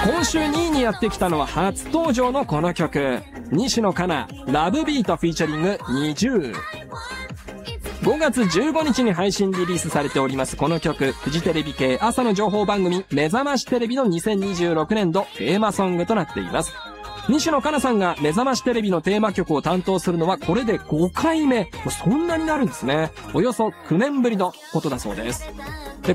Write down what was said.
今週2位にやってきたのは初登場のこの曲。西野カナ、ラブビートフィーチャリング20。5月15日に配信リリースされておりますこの曲、フジテレビ系朝の情報番組目覚ましテレビの2026年度テーマソングとなっています。西野カナさんが目覚ましテレビのテーマ曲を担当するのはこれで5回目。そんなになるんですね。およそ9年ぶりのことだそうです。